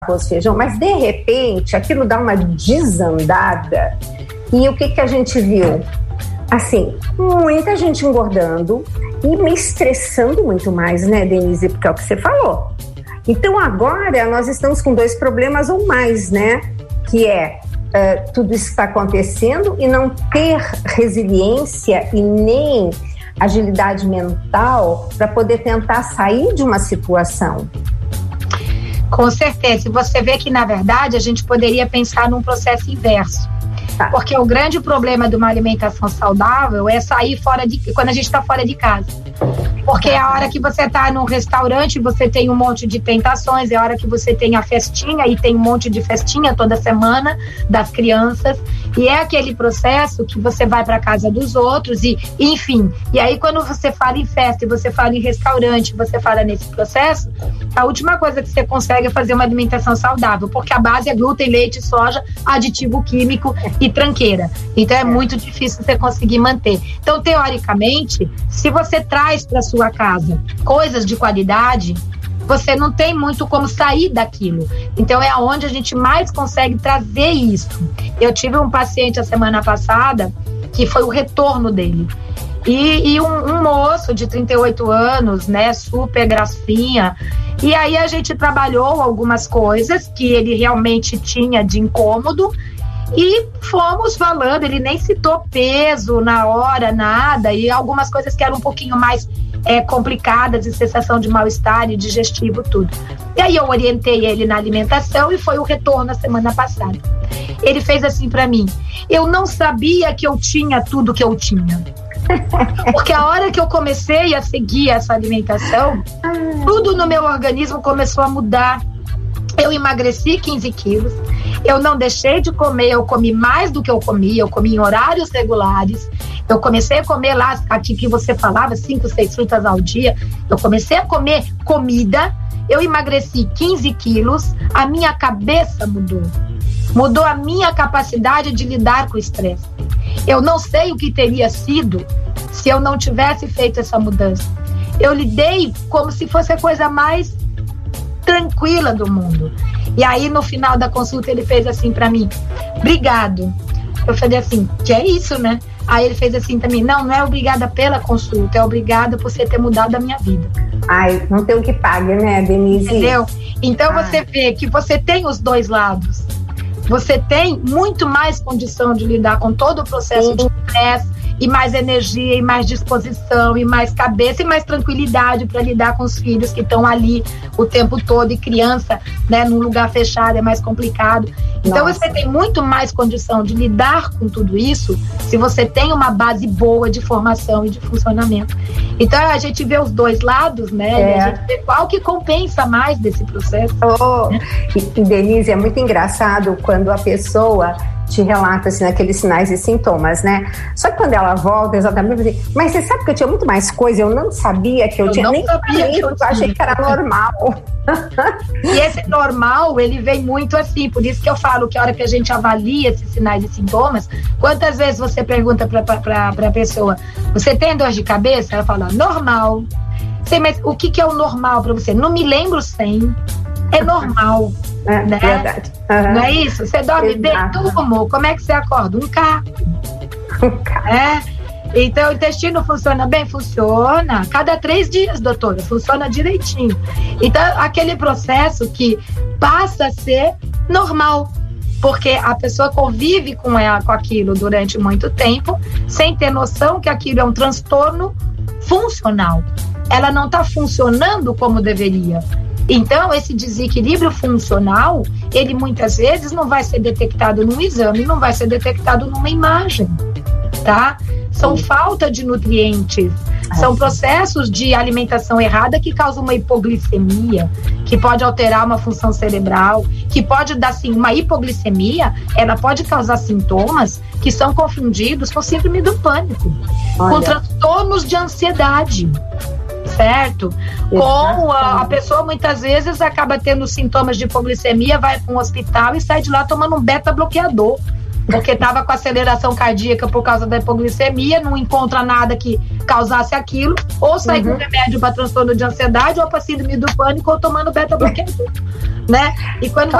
arroz e feijão, mas de repente aquilo dá uma desandada e o que a gente viu? Assim, muita gente engordando e me estressando muito mais, né, Denise? Porque é o que você falou. Então agora nós estamos com 2 problemas ou mais, né? Que é tudo isso que está acontecendo e não ter resiliência e nem agilidade mental para poder tentar sair de uma situação. Com certeza. E você vê que, na verdade, a gente poderia pensar num processo inverso. Porque o grande problema de uma alimentação saudável é sair quando a gente está fora de casa. Porque é a hora que você está num restaurante, você tem um monte de tentações, é a hora que você tem a festinha, e tem um monte de festinha toda semana das crianças, e é aquele processo que você vai para casa dos outros, e enfim. E aí quando você fala em festa, e você fala em restaurante, você fala nesse processo, a última coisa que você consegue é fazer uma alimentação saudável, porque a base é glúten, leite, soja, aditivo químico e tranqueira. Então é muito difícil você conseguir manter. Então, teoricamente, se você traz para sua casa coisas de qualidade, você não tem muito como sair daquilo. Então é onde a gente mais consegue trazer isso. Eu tive um paciente a semana passada que foi o retorno dele. E um moço de 38 anos, né, super gracinha. E aí a gente trabalhou algumas coisas que ele realmente tinha de incômodo e fomos falando, ele nem citou peso na hora, nada, e algumas coisas que eram um pouquinho mais complicadas, de sensação de mal-estar e digestivo, tudo. E aí eu orientei ele na alimentação e foi o retorno na semana passada. Ele fez assim pra mim: eu não sabia que eu tinha tudo que eu tinha. Porque a hora que eu comecei a seguir essa alimentação, tudo no meu organismo começou a mudar. Eu emagreci 15 quilos, eu não deixei de comer, eu comi mais do que eu comi em horários regulares, eu comecei a comer lá, aqui que você falava, 5, 6 frutas ao dia, eu comecei a comer comida, eu emagreci 15 quilos, a minha cabeça mudou a minha capacidade de lidar com o estresse. Eu não sei o que teria sido se eu não tivesse feito essa mudança. Eu lidei como se fosse a coisa mais tranquila do mundo. E aí no final da consulta ele fez assim pra mim: obrigado. Eu falei assim: que é isso, né? Aí ele fez assim pra mim: não é obrigada pela consulta, é obrigada por você ter mudado a minha vida. Ai, não tem o que pague, né, Denise? Entendeu? Então você vê que você tem os 2 lados. Você tem muito mais condição de lidar com todo o processo de estresse, e mais energia, e mais disposição, e mais cabeça, e mais tranquilidade para lidar com os filhos que estão ali o tempo todo, e criança, né, num lugar fechado é mais complicado. Então você tem muito mais condição de lidar com tudo isso se você tem uma base boa de formação e de funcionamento. Então a gente vê os 2 lados, né? E a gente vê qual que compensa mais desse processo. Né? E Denise, é muito engraçado quando a pessoa te relata assim, aqueles sinais e sintomas, né? Só que quando ela volta, exatamente assim, mas você sabe que eu tinha muito mais coisa, eu não sabia que eu tinha, nem sabia que eu achei que era normal. E esse normal, ele vem muito assim, por isso que eu falo que a hora que a gente avalia esses sinais e sintomas, quantas vezes você pergunta pra pessoa: você tem dor de cabeça? Ela fala: normal. Sei, mas o que é o normal pra você? Não me lembro sem. É normal, né? Verdade. Não é isso? Você dorme bem? Durmo. Como é que você acorda? Um caco. Então, o intestino funciona bem? Funciona. Cada 3 dias, doutora, funciona direitinho. Então, aquele processo que passa a ser normal, porque a pessoa convive com aquilo durante muito tempo, sem ter noção que aquilo é um transtorno funcional. Ela não está funcionando como deveria. Então, esse desequilíbrio funcional, ele muitas vezes não vai ser detectado num exame, não vai ser detectado numa imagem, tá? São falta de nutrientes, são processos de alimentação errada que causam uma hipoglicemia, que pode alterar uma função cerebral, que pode dar, sim, uma hipoglicemia, ela pode causar sintomas que são confundidos com síndrome do pânico, com transtornos de ansiedade. Certo? Com a pessoa muitas vezes acaba tendo sintomas de hipoglicemia, vai para um hospital e sai de lá tomando um beta-bloqueador, porque estava com aceleração cardíaca por causa da hipoglicemia, não encontra nada que causasse aquilo, ou sai com remédio para transtorno de ansiedade, ou para síndrome do pânico, ou tomando beta-bloqueador, né? E quando